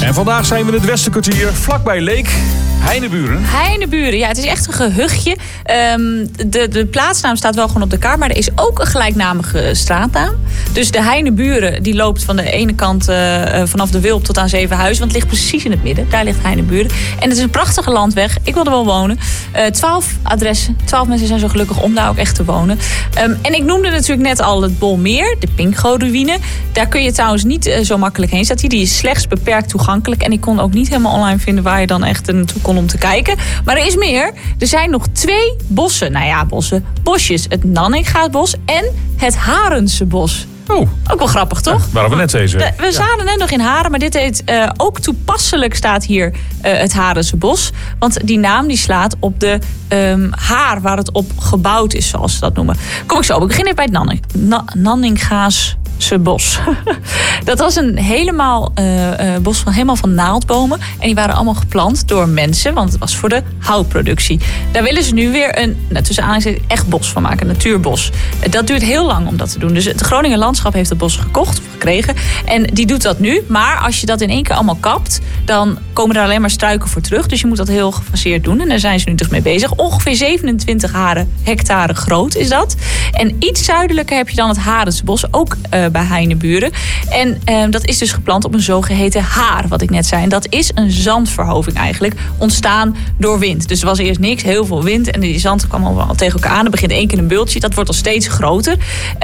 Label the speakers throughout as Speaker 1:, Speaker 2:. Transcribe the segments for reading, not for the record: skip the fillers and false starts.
Speaker 1: En vandaag zijn we in het Westerkwartier, vlakbij Leek, Heineburen.
Speaker 2: Heineburen, ja, het is echt een gehuchtje. De plaatsnaam staat wel gewoon op de kaart, maar er is ook een gelijknamige straatnaam. Dus de Heineburen, die loopt van de ene kant vanaf de Wilp tot aan Zevenhuizen, want het ligt precies in het midden. Daar ligt Heineburen. En het is een prachtige landweg. Ik wil er wel wonen. 12 adressen. 12 mensen zijn zo gelukkig om daar ook echt te wonen. En ik noemde natuurlijk net al het Bolmeer, de Pinkgo-ruïne. Daar kun je trouwens niet zo makkelijk heen staan. Die is slechts beperkt toegankelijk. En ik kon ook niet helemaal online vinden waar je dan echt naartoe kon om te kijken. Maar er is meer. Er zijn nog 2 bossen. Nou ja, bosjes. Het Nanningaasbos en het Harensebos.
Speaker 1: Oh.
Speaker 2: Ook wel grappig, toch?
Speaker 1: Waren we net deze.
Speaker 2: We zaten net nog in Haren, maar dit heet ook toepasselijk staat hier het Harensebos. Want die naam die slaat op de haar waar het op gebouwd is, zoals ze dat noemen. Kom ik zo op. Ik begin even bij het Nanningaasbos. Dat was een bos helemaal van naaldbomen. En die waren allemaal geplant door mensen, want het was voor de houtproductie. Daar willen ze nu weer een, tussen aanhalingstekens, echt bos van maken, een natuurbos. Dat duurt heel lang om dat te doen. Dus het Groninger Landschap heeft het bos gekregen. En die doet dat nu. Maar als je dat in één keer allemaal kapt, dan komen er alleen maar struiken voor terug. Dus je moet dat heel gefaseerd doen. En daar zijn ze nu dus mee bezig. Ongeveer 27 hectare groot is dat. En iets zuidelijker heb je dan het Harensebos, ook bij Heineburen. En dat is dus geplant op een zogeheten haar, wat ik net zei. En dat is een zandverhoving eigenlijk, ontstaan door wind. Dus er was eerst niks, heel veel wind. En die zand kwam al tegen elkaar aan. Er begint 1 keer een bultje. Dat wordt al steeds groter.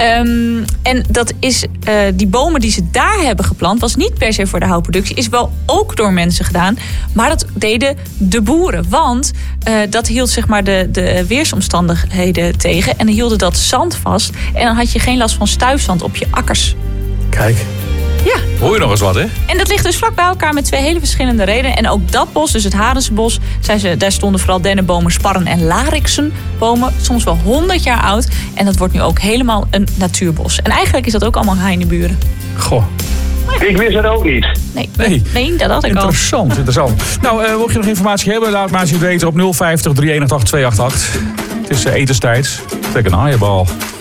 Speaker 2: En dat is, die bomen die ze daar hebben geplant, was niet per se voor de houtproductie. Is wel ook door mensen gedaan. Maar dat deden de boeren. Want dat hield zeg maar de weersomstandigheden tegen. En dan hielden dat zand vast. En dan had je geen last van stuifzand op je akkers.
Speaker 1: Kijk.
Speaker 2: Ja.
Speaker 1: Hoor je nog eens wat, hè?
Speaker 2: En dat ligt dus vlak bij elkaar met 2 hele verschillende redenen. En ook dat bos, dus het Harensebos, daar stonden vooral dennenbomen, sparren en lariksenbomen. Soms wel 100 jaar oud. En dat wordt nu ook helemaal een natuurbos. En eigenlijk is dat ook allemaal Heineburen.
Speaker 1: Goh.
Speaker 3: Ik wist het ook niet.
Speaker 2: Nee, dat had ik al.
Speaker 1: Interessant. Nou, mocht je nog informatie hebben, laat maar eens weten op 050 318 288. Het is etenstijd. Trek een haaienbal.